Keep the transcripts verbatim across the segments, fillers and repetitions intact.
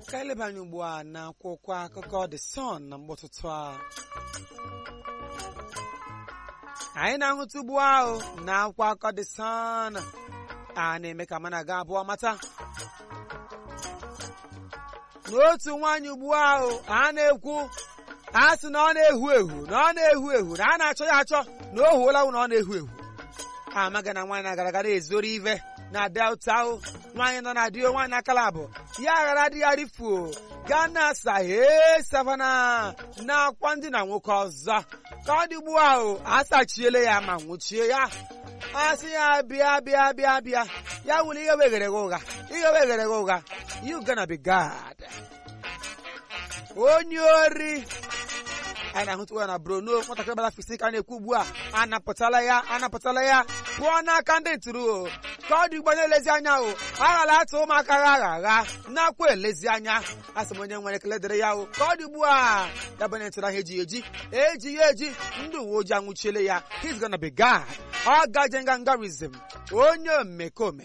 ka elebanye ugbu a na akwụkwọ akụkọ The Sun na mgbọtụtụ a anyị na-ahụta ugbu ahụ na akwụkwọ akụkọ The Sun a na-eme ka mana ga abụọ mata n'otu nwaanyị ugbu ahụ a na-ekwu a sị na ọ na-ehu ehu na ọ na-ehu ehu na a na-achọ ya achọ na o huola na ọ na-ehu ehu amaghị na nwaanyị na-agara gara ezoro ive na Delta ahụ nwaanyị nọ na dio nwaanyị akala abụ ya ghara dị ya rifuo gaa na sahe savana na akwa ndị na nwoke ọzọ ka ọ dị ugbu ahụ asachiele ya ma nwụchie ya asị ya bịa bịa bịa bịa ya wuli ihe weghere gị ụgha ihe weghere gị ụgha you gonna be God. Onye ori anyị na-ahụtụwa na Borno nwatakịrị gbara fisik a na-ekwu ugbu a anapụtala ya anapụtala ya pụọ n'aka ndị ntụrụ ka ọ dị ugbo na-elezi anya o aghala atụ ụmụaka ha agha agha nakwa elezi anya asị m onye nwere ekele dịrị ya o ka ọ dị ugbu a ya bụ ntụrụ ahụ eji eji eji ya eji ndị uwe ojii anwụchiele ya he's gonna be God. Ọ gaje ngangarism onye omekome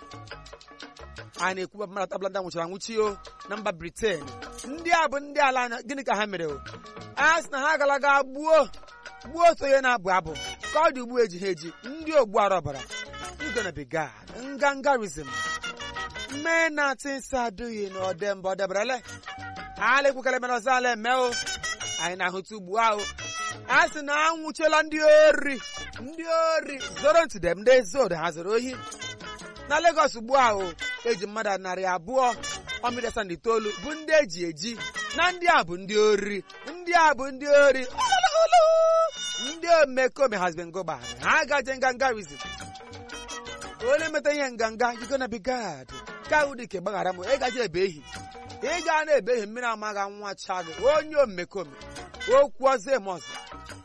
a na-ekwu mmadụ tablanda nwụchara anwụchi o na mba Britain. Ndị a bụ ndị ala anya gịnị ka ha mere o a sị na ha galaga gbuo gbuo otu onye na-abụ abụ ka ọ dị ugbu eji ha eji ndị ogbu ara ọbara igona biga ngangarism mee na tinsa adụghị na ọdemba ọ deberele ala ekwukele mere ọzọ ala eme o anyị na-ahụta ugbu ahụ a sị na anwụchiela ndị ori ndị ori zoro ntị dem ndị ezodo ha zoro ohi na Lagos ugbu ahụ eji mmadụ narị abụọ ọmịrị asaa na itoolu bụ ndị eji eji na ndị a bụ ndị ori ndị a bụ ndị ori ndị omekome has been go back ha agaje ngangarism onye meta ihe nganga you gonna be God. Ka ụdị ke gbaghara m ịgaje ebe ehi ị ga na ebe ehi mmiri amaghị nwa cha gị onye omekome okwu ọzọ eme ọzọ